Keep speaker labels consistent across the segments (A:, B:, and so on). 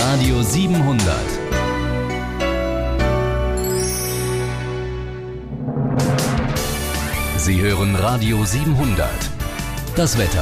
A: Radio 700. Sie hören Radio 700. Das Wetter.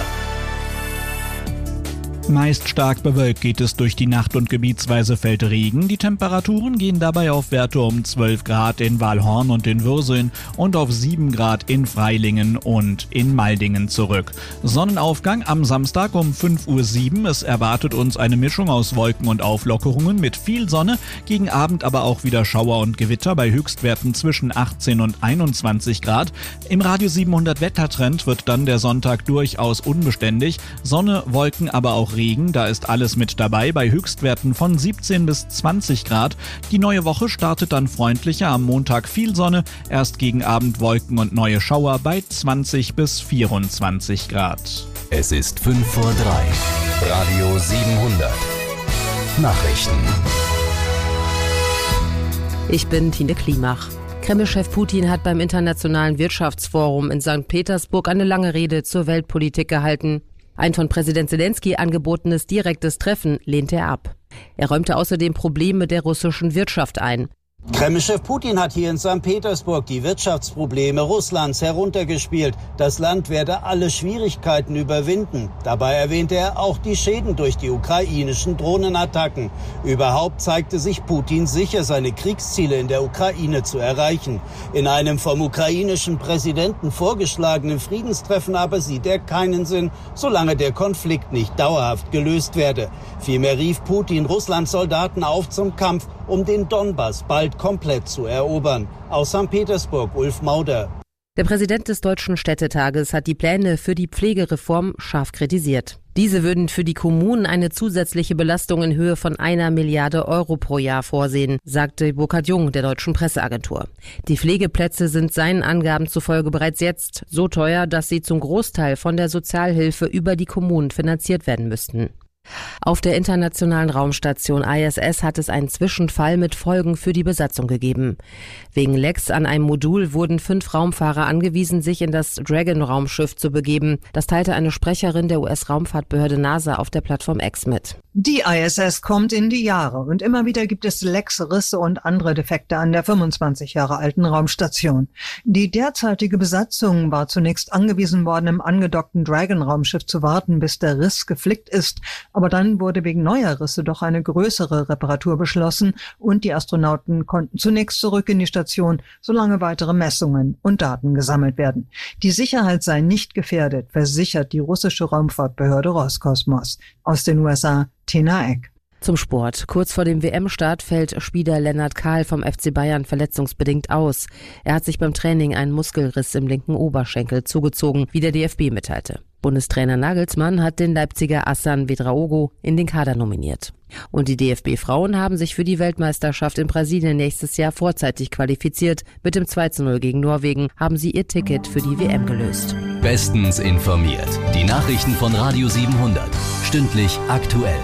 B: Meist stark bewölkt geht es durch die Nacht und gebietsweise fällt Regen. Die Temperaturen gehen dabei auf Werte um 12 Grad in Walhorn und in Würseln und auf 7 Grad in Freilingen und in Maldingen zurück. Sonnenaufgang am Samstag um 5:07 Uhr. Es erwartet uns eine Mischung aus Wolken und Auflockerungen mit viel Sonne, gegen Abend aber auch wieder Schauer und Gewitter bei Höchstwerten zwischen 18 und 21 Grad. Im Radio 700 Wettertrend wird dann der Sonntag durchaus unbeständig. Sonne, Wolken, aber auch Regen, da ist alles mit dabei bei Höchstwerten von 17 bis 20 Grad. Die neue Woche startet dann freundlicher, am Montag viel Sonne, erst gegen Abend Wolken und neue Schauer bei 20 bis 24 Grad.
A: Es ist 2:05. Radio 700. Nachrichten.
C: Ich bin Tine Klimach. Kreml-Chef Putin hat beim Internationalen Wirtschaftsforum in St. Petersburg eine lange Rede zur Weltpolitik gehalten. Ein von Präsident Zelensky angebotenes direktes Treffen lehnte er ab. Er räumte außerdem Probleme der russischen Wirtschaft ein.
D: Kreml-Chef Putin hat hier in St. Petersburg die Wirtschaftsprobleme Russlands heruntergespielt. Das Land werde alle Schwierigkeiten überwinden. Dabei erwähnte er auch die Schäden durch die ukrainischen Drohnenattacken. Überhaupt zeigte sich Putin sicher, seine Kriegsziele in der Ukraine zu erreichen. In einem vom ukrainischen Präsidenten vorgeschlagenen Friedenstreffen aber sieht er keinen Sinn, solange der Konflikt nicht dauerhaft gelöst werde. Vielmehr rief Putin Russlands Soldaten auf zum Kampf, um den Donbass bald komplett zu erobern. Aus St. Petersburg, Ulf Mauder.
C: Der Präsident des Deutschen Städtetages hat die Pläne für die Pflegereform scharf kritisiert. Diese würden für die Kommunen eine zusätzliche Belastung in Höhe von 1 Milliarde Euro pro Jahr vorsehen, sagte Burkhard Jung der Deutschen Presseagentur. Die Pflegeplätze sind seinen Angaben zufolge bereits jetzt so teuer, dass sie zum Großteil von der Sozialhilfe über die Kommunen finanziert werden müssten. Auf der internationalen Raumstation ISS hat es einen Zwischenfall mit Folgen für die Besatzung gegeben. Wegen Lecks an einem Modul wurden 5 Raumfahrer angewiesen, sich in das Dragon-Raumschiff zu begeben. Das teilte eine Sprecherin der US-Raumfahrtbehörde NASA auf der Plattform X mit.
E: Die ISS kommt in die Jahre und immer wieder gibt es Lecks, Risse und andere Defekte an der 25 Jahre alten Raumstation. Die derzeitige Besatzung war zunächst angewiesen worden, im angedockten Dragon-Raumschiff zu warten, bis der Riss geflickt ist. Aber dann wurde wegen neuer Risse doch eine größere Reparatur beschlossen und die Astronauten konnten zunächst zurück in die Station, solange weitere Messungen und Daten gesammelt werden. Die Sicherheit sei nicht gefährdet, versichert die russische Raumfahrtbehörde Roskosmos. Aus den USA, Tina Eck.
C: Zum Sport. Kurz vor dem WM-Start fällt Spieler Lennart Kahl vom FC Bayern verletzungsbedingt aus. Er hat sich beim Training einen Muskelriss im linken Oberschenkel zugezogen, wie der DFB mitteilte. Bundestrainer Nagelsmann hat den Leipziger Hassan Ouedraogo in den Kader nominiert. Und die DFB-Frauen haben sich für die Weltmeisterschaft in Brasilien nächstes Jahr vorzeitig qualifiziert. Mit dem 2:0 gegen Norwegen haben sie ihr Ticket für die WM gelöst.
A: Bestens informiert. Die Nachrichten von Radio 700. Stündlich aktuell.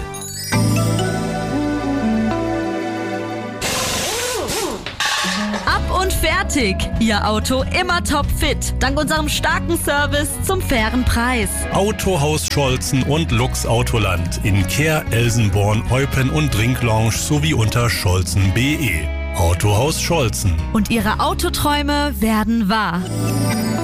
F: Ab und fertig! Ihr Auto immer topfit. Dank unserem starken Service zum fairen Preis.
G: Autohaus Scholzen und Lux Autoland in Kehr, Elsenborn, Eupen und Drinklounge sowie unter scholzen.de. Autohaus Scholzen.
F: Und Ihre Autoträume werden wahr.